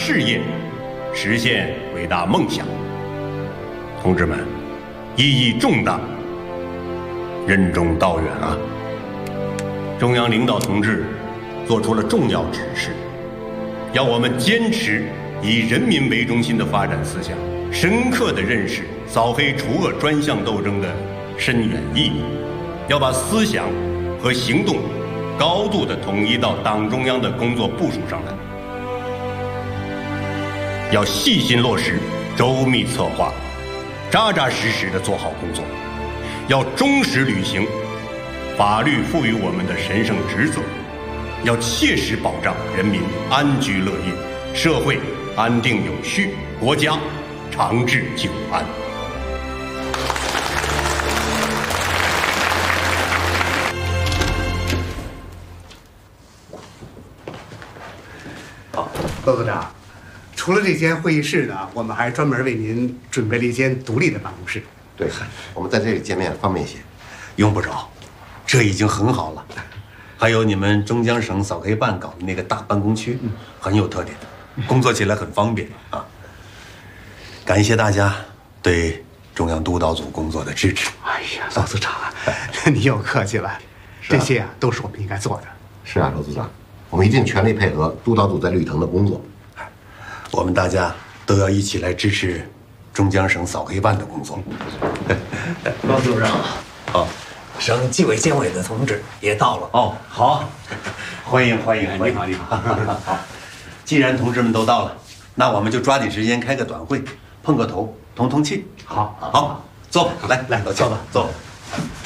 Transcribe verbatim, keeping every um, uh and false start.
事业，实现伟大梦想。同志们，意义重大，任重道远啊！中央领导同志做出了重要指示，要我们坚持以人民为中心的发展思想，深刻地认识扫黑除恶专项斗争的深远意义，要把思想和行动高度地统一到党中央的工作部署上来，要细心落实，周密策划，扎扎实实地做好工作，要忠实履行法律赋予我们的神圣职责，要切实保障人民安居乐业，社会安定有序，国家长治久安。 好，窦组长，除了这间会议室呢，我们还专门为您准备了一间独立的办公室。 对，我们在这里见面方便些。 用不着，这已经很好了。还有你们中江省扫黑办搞的那个大办公区，很有特点，工作起来很方便啊。感谢大家对中央督导组工作的支持。 哎呀，窦组长啊，你又客气了，这些啊都是我们应该做的。 是啊，窦组长，我们一定全力配合督导组在绿藤的工作。 我们大家都要一起来支持中江省扫黑办的工作。 高组长， 好， 省纪委监委的同志也到了。 哦，好，欢迎欢迎欢迎！ 你好你好。 好，既然同志们都到了，那我们就抓紧时间开个短会，碰个头，通通气。 好， 好，坐吧，来来， 坐吧坐吧。